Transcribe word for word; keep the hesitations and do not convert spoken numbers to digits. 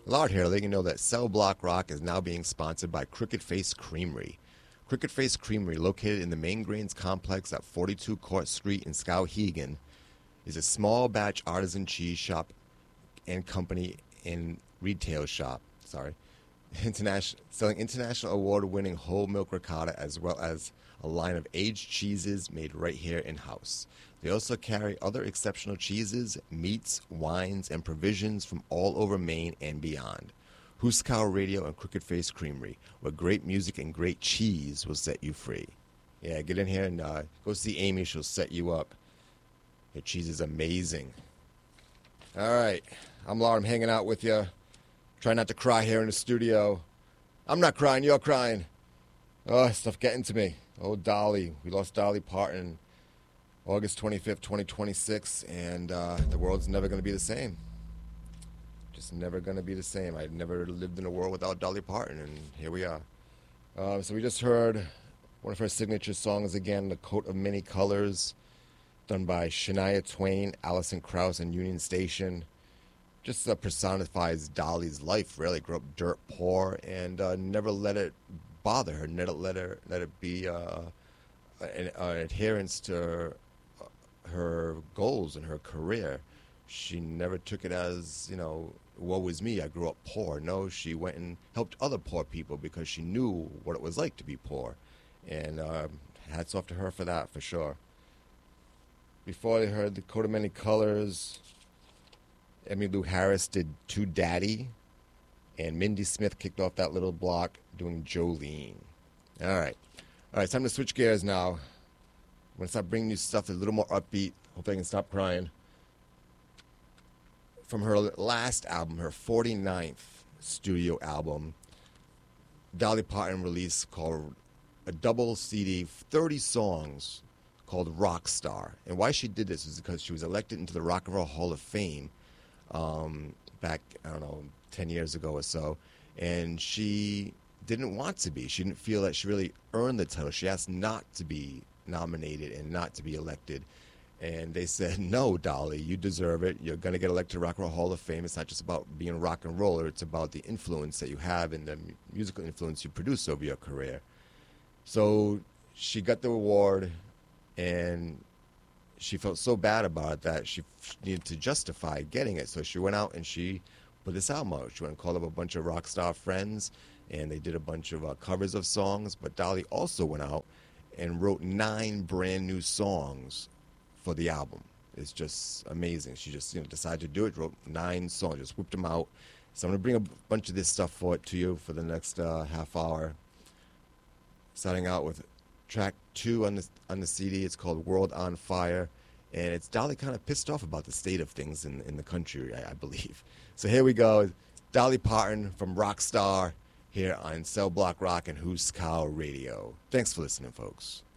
Lard here, letting you know that Cell Block Rock is now being sponsored by Crooked Face Creamery. Crooked Face Creamery, located in the Main Grains Complex at forty-two Court Street in Skowhegan, is a small batch artisan cheese shop and company and retail shop. Sorry. International, selling international award-winning whole milk ricotta as well as a line of aged cheeses made right here in-house. They also carry other exceptional cheeses, meats, wines, and provisions from all over Maine and beyond. Huskow Radio and Crooked Face Creamery, where great music and great cheese will set you free. Yeah, get in here and uh, go see Amy. She'll set you up. Her cheese is amazing. All right, I'm Laura. I'm hanging out with you. Try not to cry here in the studio. I'm not crying. You're crying. Oh, stuff getting to me. Oh, Dolly. We lost Dolly Parton August twenty-fifth, twenty twenty-six, and uh, the world's never going to be the same. Just never going to be the same. I've never lived in a world without Dolly Parton, and here we are. Uh, so we just heard one of her signature songs again, The Coat of Many Colors, done by Shania Twain, Alison Krauss, and Union Station. Just uh, personifies Dolly's life, really. Grew up dirt poor and uh, never let it bother her, never let her let it be uh, an, an adherence to her, her goals and her career. She never took it as, you know, woe was me, I grew up poor. No, she went and helped other poor people because she knew what it was like to be poor. And uh, hats off to her for that, for sure. Before I heard The Coat of Many Colors, Emmylou Harris did To Daddy, and Mindy Smith kicked off that little block doing Jolene. All right. All right, it's time to switch gears now. I'm going to start bringing you stuff that's a little more upbeat. Hope I can stop crying. From her last album, her forty-ninth studio album, Dolly Parton released called a double C D, thirty songs, called Rockstar. And why she did this is because she was elected into the Rock and Roll Hall of Fame um, back, I don't know, ten years ago or so. And she didn't want to be. She didn't feel that she really earned the title. She asked not to be nominated and not to be elected. And they said, no, Dolly, you deserve it. You're going to get elected to Rock and Roll Hall of Fame. It's not just about being a rock and roller. It's about the influence that you have and the mu- musical influence you produce over your career. So she got the award, and she felt so bad about it that she f- needed to justify getting it. So she went out and she put this album out. She went and called up a bunch of rock star friends, and they did a bunch of uh, covers of songs. But Dolly also went out and wrote nine brand new songs for the album. It's just amazing. She just, you know, decided to do it, wrote nine songs, just whipped them out. So I'm going to bring a bunch of this stuff for it to you for the next uh, half hour. Starting out with track two on the, on the C D. It's called World on Fire. And it's Dolly kind of pissed off about the state of things in, in the country, I, I believe. So here we go. Dolly Parton from Rockstar here on Cell Block Rock and Huskow Radio. Thanks for listening, folks.